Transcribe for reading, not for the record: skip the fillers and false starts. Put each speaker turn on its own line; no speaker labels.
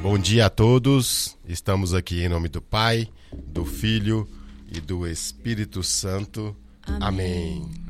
Bom dia a todos, estamos aqui em nome do Pai, do Filho e do Espírito Santo. Amém.